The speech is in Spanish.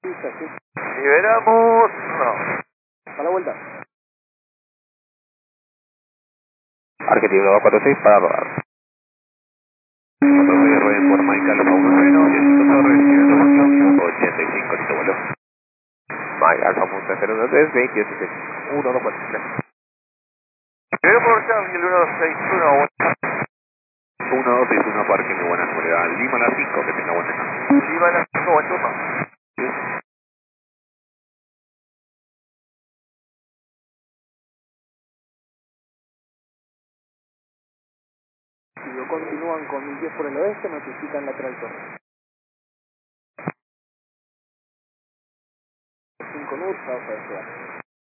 Liberamos. No. A la vuelta. Argentino 246 para rodar. 46 rueden por Mike Alfa 10, 10 Torres, 85, listo vuelo. Mike Alfa punto 023, 20, 1, 2, 4, 3. Primero por Charlie, el 1261. 1261 parking, buena seguridad. Lima la 5, que tenga buena noche. Lima la 5, buen turno. Si lo continúan con 1010 por el oeste, notifican lateral torre. 5 nuts, vamos a desear.